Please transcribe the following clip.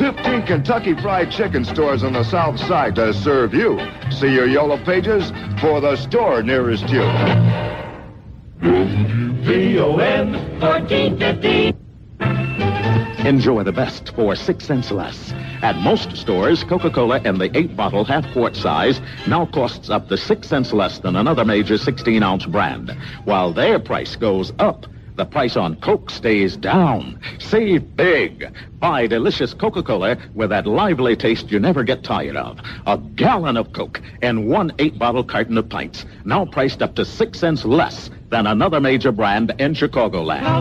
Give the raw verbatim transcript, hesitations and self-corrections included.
fifteen Kentucky Fried Chicken stores on the south side to serve you. See your yellow pages for the store nearest you. V O N fourteen fifty. Enjoy the best for six cents less. At most stores, Coca-Cola in the eight-bottle half-quart size now costs up to six cents less than another major sixteen-ounce brand. While their price goes up, the price on Coke stays down. Save big. Buy delicious Coca-Cola with that lively taste you never get tired of. A gallon of Coke and one eight-bottle carton of pints, now priced up to six cents less than another major brand in Chicagoland.